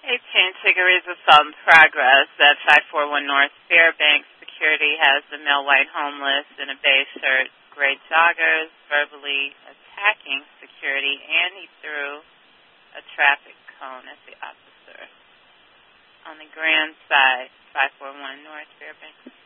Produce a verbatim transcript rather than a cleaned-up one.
A chain cigarettes assault in progress at five forty-one North Fairbanks. Security has the male white homeless in a beige shirt, gray joggers, verbally attacking security, and he threw a traffic cone at the officer. On the grand side, five forty-one North Fairbanks.